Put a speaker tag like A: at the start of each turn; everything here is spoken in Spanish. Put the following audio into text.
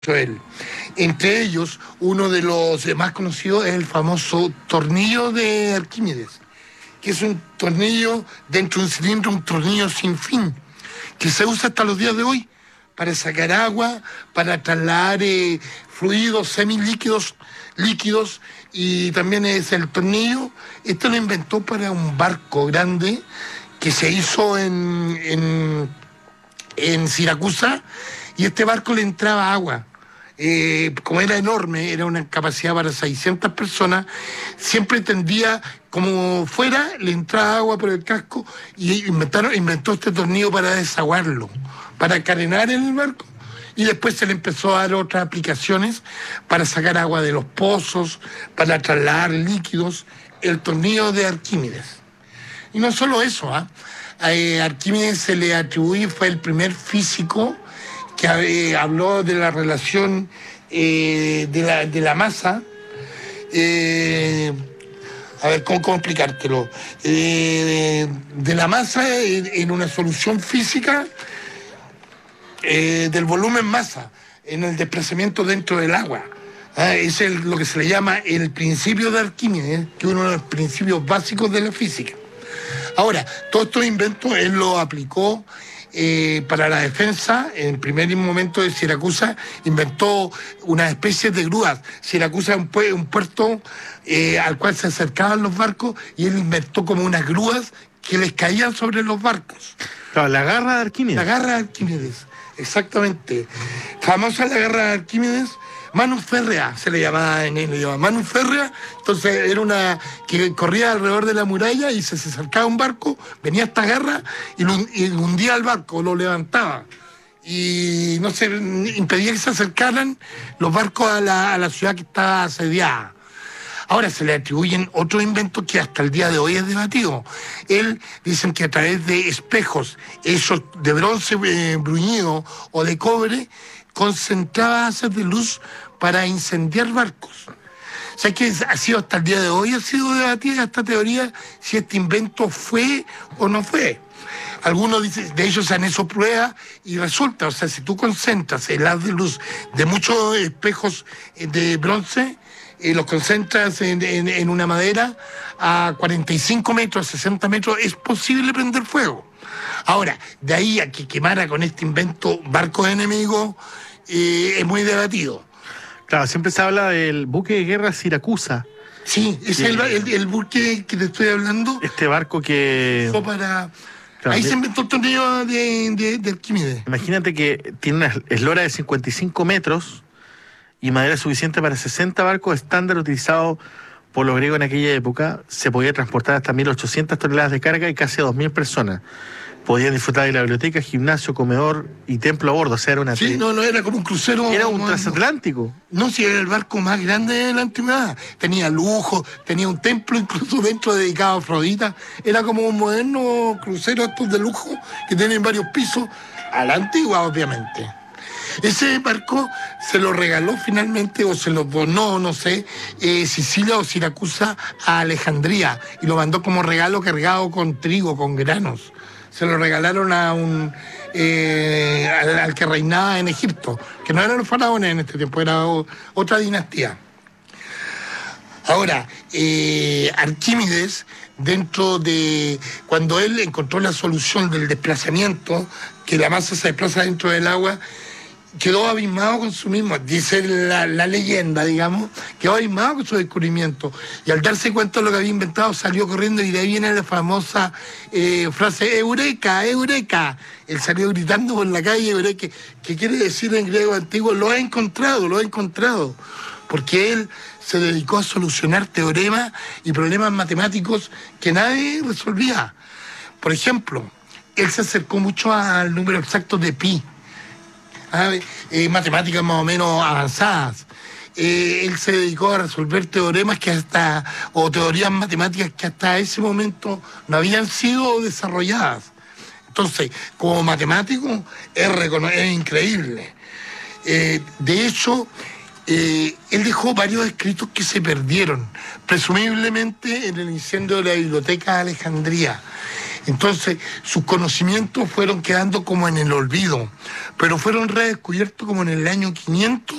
A: él. Entre ellos, uno de los más conocidos es el famoso tornillo de Arquímedes, que es un tornillo dentro de un cilindro, un tornillo sin fin, que se usa hasta los días de hoy para sacar agua, para trasladar fluidos semilíquidos, líquidos, y también es el tornillo. Esto lo inventó para un barco grande que se hizo en Siracusa, y este barco le entraba agua. Como era enorme, era una capacidad para 600 personas, siempre tendía, como fuera, le entraba agua por el casco, y inventó este tornillo para desaguarlo, para carenar en el barco, y después se le empezó a dar otras aplicaciones para sacar agua de los pozos, para trasladar líquidos, el tornillo de Arquímedes. Y no solo eso, a Arquímedes se le atribuye, fue el primer físico que habló de la relación de la masa. A ver, ¿cómo explicártelo? De la masa en una solución física del volumen masa, en el desplazamiento dentro del agua. Es lo que se le llama el principio de Arquímedes, que es uno de los principios básicos de la física. Ahora, todos estos inventos él los aplicó para la defensa. En primer momento de Siracusa inventó una especie de grúas. Siracusa es un puerto al cual se acercaban los barcos, y él inventó como unas grúas que les caían sobre los barcos.
B: Claro, la garra de Arquímedes.
A: La garra de Arquímedes, exactamente. Famosa la garra de Arquímedes. Manus Férrea se le llamaba en el idioma. Manus Férrea, entonces era una que corría alrededor de la muralla, y se acercaba un barco, venía esta garra y hundía al barco, lo levantaba. Y no se impedía que se acercaran los barcos a la ciudad que estaba asediada. Ahora se le atribuyen otros inventos que hasta el día de hoy es debatido. Él, dicen que a través de espejos hechos de bronce bruñido o de cobre, concentraba haces de luz para incendiar barcos. O sea que ha sido hasta el día de hoy, ha sido debatida esta teoría, si este invento fue o no fue. Algunos dicen, de ellos se han hecho pruebas y resulta, o sea, si tú concentras el haz de luz de muchos espejos de bronce, los concentras en una madera a 45 metros, 60 metros, es posible prender fuego. Ahora, de ahí a que quemara con este invento barcos enemigos, es muy debatido.
B: Claro, siempre se habla del buque de guerra Siracusa.
A: Sí, ese es el buque que te estoy hablando.
B: Este barco que...
A: Claro, ahí se inventó el tornillo de Arquímedes.
B: Imagínate que tiene una eslora de 55 metros y madera suficiente para 60 barcos estándar utilizados por los griegos en aquella época. Se podía transportar hasta 1.800 toneladas de carga y casi a 2.000 personas. Podían disfrutar de la biblioteca, gimnasio, comedor y templo a bordo. O sea, era una...
A: Sí, no, era como un crucero.
B: Era un transatlántico.
A: No, sí, era el barco más grande de la antigüedad. Tenía lujo, tenía un templo incluso dentro dedicado a Afrodita. Era como un moderno crucero estos de lujo que tienen varios pisos, a la antigua, obviamente. Ese barco se lo regaló finalmente, o se lo donó, no sé, Sicilia o Siracusa a Alejandría, y lo mandó como regalo cargado con trigo, con granos. Se lo regalaron a al que reinaba en Egipto, que no eran los faraones en este tiempo, era otra dinastía. Ahora, Arquímedes, cuando él encontró la solución del desplazamiento, que la masa se desplaza dentro del agua, quedó abismado con su mismo, dice la leyenda, digamos, quedó abismado con su descubrimiento, y al darse cuenta de lo que había inventado salió corriendo, y de ahí viene la famosa frase ¡Eureka! ¡Eureka! Él salió gritando por la calle ¡Eureka!, que quiere decir en griego antiguo lo he encontrado, porque él se dedicó a solucionar teoremas y problemas matemáticos que nadie resolvía. Por ejemplo, él se acercó mucho al número exacto de pi, matemáticas más o menos avanzadas. Él se dedicó a resolver teoremas o teorías matemáticas que hasta ese momento no habían sido desarrolladas. Entonces, como matemático, es increíble. De hecho, él dejó varios escritos que se perdieron, presumiblemente en el incendio de la biblioteca de Alejandría. Entonces, sus conocimientos fueron quedando como en el olvido, pero fueron redescubiertos como en el año 500